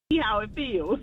see how it feels.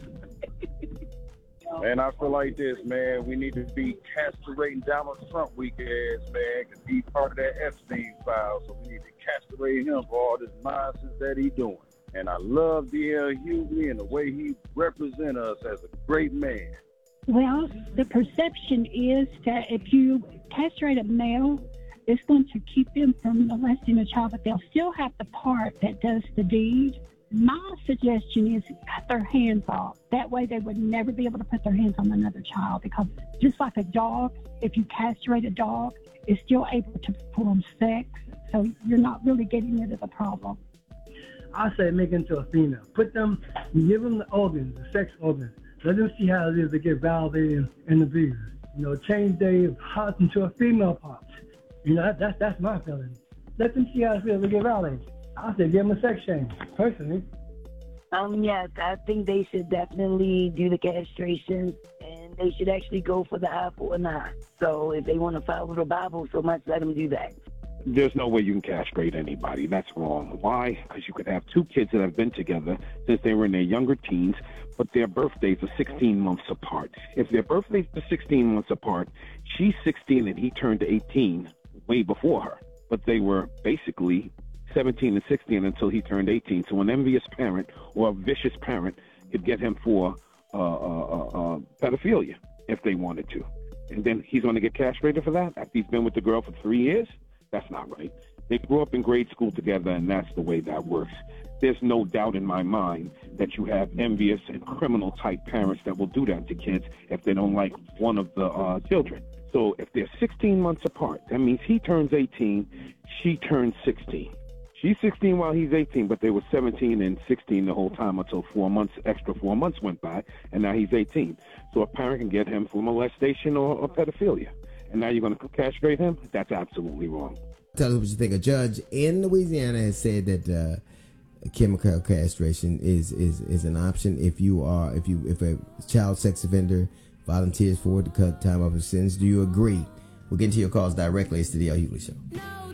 Man, I feel like this, man. We need to be castrating Donald Trump weak ass, man, because he's part of that Epstein file. So we need to castrate him for all this nonsense that he's doing. And I love D.L. Hughley and the way he represents us as a great man. Well, the perception is that if you castrate a male, it's going to keep them from molesting a child, but they'll still have the part that does the deed. My suggestion is cut their hands off. That way they would never be able to put their hands on another child, because just like a dog, if you castrate a dog, it's still able to perform sex. So you're not really getting rid of the problem. I say make it into a female. Put them, give them the organs, the sex organs. Let them see how it is to get validated and abused. Change their parts into a female part. That's my feeling. Let them see how it feels to get validated. I say give them a sex change, personally. Yes, I think they should definitely do the castration, and they should actually go for the eye for an eye. So if they want to follow the Bible so much, let them do that. There's no way you can castrate anybody. That's wrong. Why? Because you could have two kids that have been together since they were in their younger teens, but their birthdays are 16 months apart. If their birthdays are 16 months apart, she's 16 and he turned 18 way before her. But they were basically 17 and 16 until he turned 18. So an envious parent or a vicious parent could get him for pedophilia if they wanted to. And then he's going to get castrated for that after he's been with the girl for 3 years? That's not right. They grew up in grade school together, and that's the way that works. There's no doubt in my mind that you have envious and criminal-type parents that will do that to kids if they don't like one of the children. So if they're 16 months apart, that means he turns 18, she turns 16. She's 16 while he's 18, but they were 17 and 16 the whole time until 4 months went by, and now he's 18. So a parent can get him for molestation or pedophilia. And now you're going to castrate him? That's absolutely wrong. Tell us what you think. A judge in Louisiana has said that chemical castration is an option if a child sex offender volunteers for it to cut time off his sentence. Do you agree? We'll get into your calls directly. It's the D.L. Hughley Show.